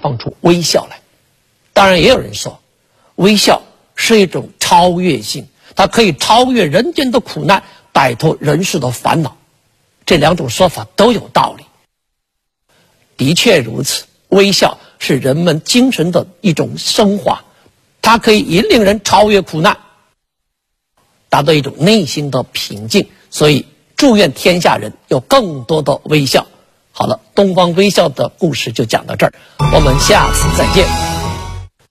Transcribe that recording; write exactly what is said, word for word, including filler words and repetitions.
放出微笑来。当然，也有人说，微笑是一种超越性，它可以超越人间的苦难，摆脱人世的烦恼。这两种说法都有道理。的确如此，微笑是人们精神的一种升华，它可以引领人超越苦难，达到一种内心的平静。所以祝愿天下人有更多的微笑。好了，东方微笑的故事就讲到这儿，我们下次再见。